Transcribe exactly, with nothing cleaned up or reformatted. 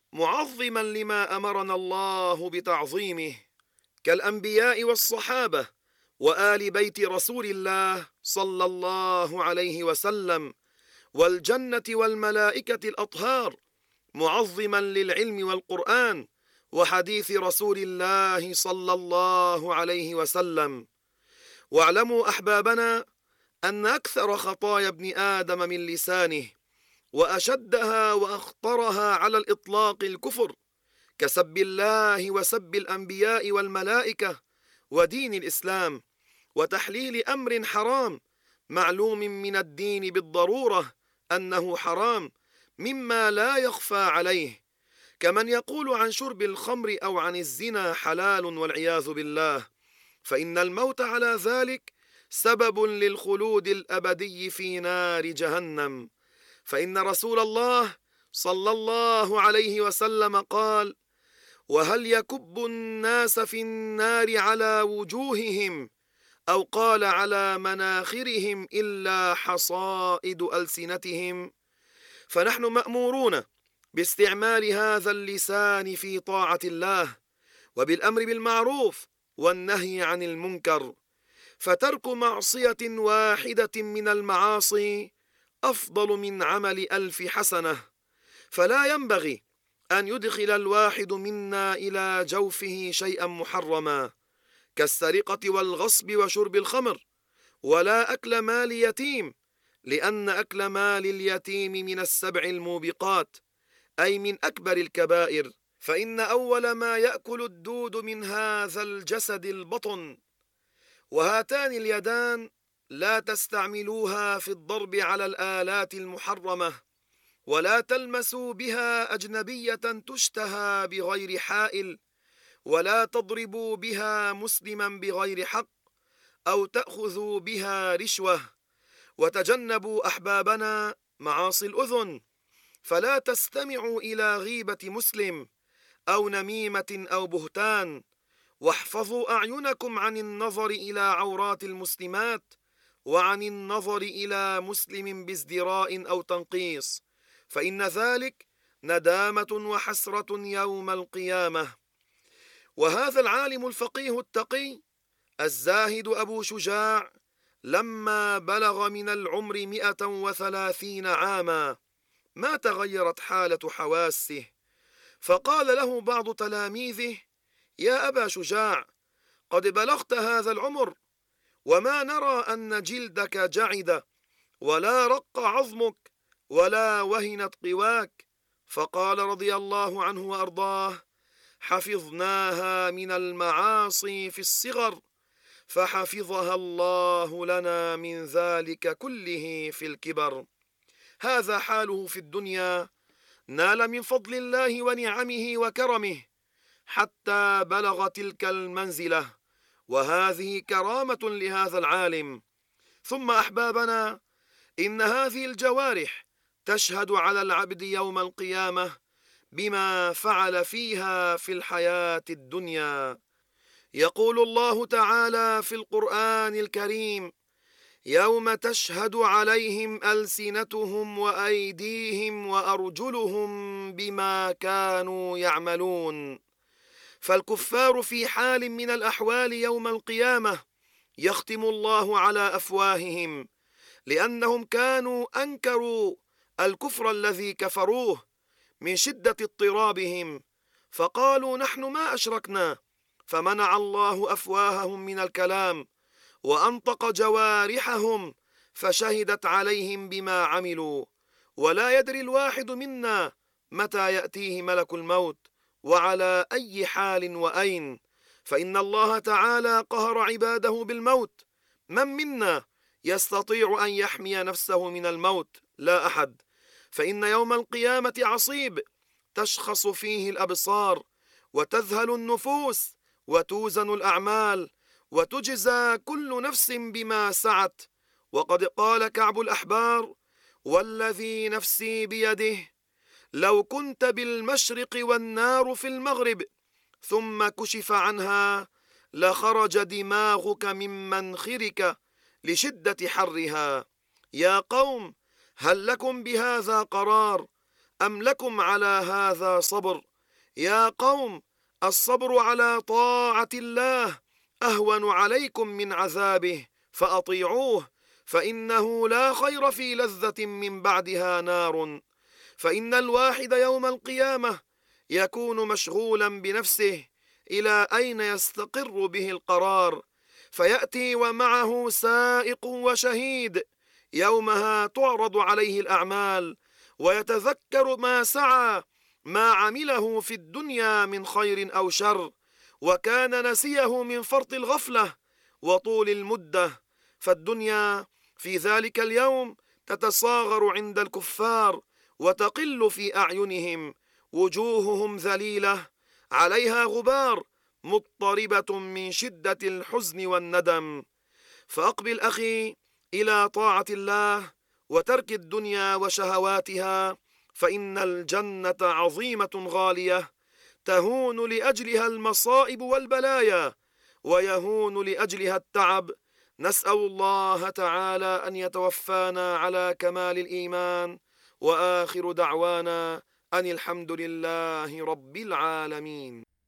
معظما لما أمرنا الله بتعظيمه، كالأنبياء والصحابة وآل بيت رسول الله صلى الله عليه وسلم، والجنة والملائكة الأطهار، معظما للعلم والقرآن وحديث رسول الله صلى الله عليه وسلم. واعلموا أحبابنا أن أكثر خطايا ابن آدم من لسانه، وأشدها وأخطرها على الإطلاق الكفر، كسب الله وسب الأنبياء والملائكة ودين الإسلام، وتحليل أمر حرام معلوم من الدين بالضرورة أنه حرام مما لا يخفى عليه، كمن يقول عن شرب الخمر أو عن الزنا حلال والعياذ بالله، فإن الموت على ذلك سبب للخلود الأبدي في نار جهنم. فإن رسول الله صلى الله عليه وسلم قال: وهل يكب الناس في النار على وجوههم، أو قال على مناخرهم، إلا حصائد ألسنتهم؟ فنحن مأمورون باستعمال هذا اللسان في طاعة الله، وبالأمر بالمعروف والنهي عن المنكر، فترك معصية واحدة من المعاصي أفضل من عمل ألف حسنة. فلا ينبغي أن يدخل الواحد منا إلى جوفه شيئا محرما كالسرقة والغصب وشرب الخمر، ولا أكل مال يتيم، لأن أكل مال اليتيم من السبع الموبقات، أي من أكبر الكبائر، فإن أول ما يأكل الدود من هذا الجسد البطن. وهاتان اليدان لا تستعملوها في الضرب على الآلات المحرمة، ولا تلمسوا بها أجنبية تشتهى بغير حائل، ولا تضربوا بها مسلما بغير حق، أو تأخذوا بها رشوة. وتجنبوا أحبابنا معاصي الأذن، فلا تستمعوا إلى غيبة مسلم أو نميمة أو بهتان. واحفظوا أعينكم عن النظر إلى عورات المسلمات، وعن النظر إلى مسلم بازدراء أو تنقيص، فإن ذلك ندامة وحسرة يوم القيامة. وهذا العالم الفقيه التقي الزاهد أبو شجاع لما بلغ من العمر مئة وثلاثين عاما ما تغيرت حالة حواسه، فقال له بعض تلاميذه: يا أبا شجاع، قد بلغت هذا العمر، وما نرى أن جلدك جعد، ولا رق عظمك، ولا وهنت قواك. فقال رضي الله عنه وأرضاه: حفظناها من المعاصي في الصغر، فحفظها الله لنا من ذلك كله في الكبر. هذا حاله في الدنيا، نال من فضل الله ونعمه وكرمه حتى بلغ تلك المنزلة، وهذه كرامة لهذا العالم. ثم أحبابنا، إن هذه الجوارح تشهد على العبد يوم القيامة بما فعل فيها في الحياة الدنيا. يقول الله تعالى في القرآن الكريم: يوم تشهد عليهم ألسنتهم وأيديهم وأرجلهم بما كانوا يعملون. فالكفار في حال من الأحوال يوم القيامة يختم الله على أفواههم، لأنهم كانوا أنكروا الكفر الذي كفروه من شدة اضطرابهم، فقالوا: نحن ما أشركنا، فمنع الله أفواههم من الكلام، وأنطق جوارحهم فشهدت عليهم بما عملوا. ولا يدري الواحد منا متى يأتيه ملك الموت، وعلى أي حال وأين، فإن الله تعالى قهر عباده بالموت. من منا يستطيع أن يحمي نفسه من الموت؟ لا أحد. فإن يوم القيامة عصيب تشخص فيه الأبصار، وتذهل النفوس، وتوزن الأعمال، وتجزى كل نفس بما سعت. وقد قال كعب الأحبار: والذي نفسي بيده، لو كنت بالمشرق والنار في المغرب، ثم كشف عنها، لخرج دماغك من منخرك لشدة حرها. يا قوم، هل لكم بهذا قرار، أم لكم على هذا صبر؟ يا قوم، الصبر على طاعة الله أهون عليكم من عذابه، فأطيعوه، فإنه لا خير في لذة من بعدها نار. فإن الواحد يوم القيامة يكون مشغولا بنفسه إلى أين يستقر به القرار، فيأتي ومعه سائق وشهيد. يومها تعرض عليه الأعمال، ويتذكر ما سعى، ما عمله في الدنيا من خير أو شر، وكان نسيه من فرط الغفلة وطول المدة. فالدنيا في ذلك اليوم تتصاغر عند الكفار، وتقل في أعينهم، وجوههم ذليلة عليها غبار، مضطربة من شدة الحزن والندم. فأقبل أخي إلى طاعة الله وترك الدنيا وشهواتها، فإن الجنة عظيمة غالية، تهون لأجلها المصائب والبلايا، ويهون لأجلها التعب. نسأل الله تعالى أن يتوفانا على كمال الإيمان، وآخر دعوانا أن الحمد لله رب العالمين.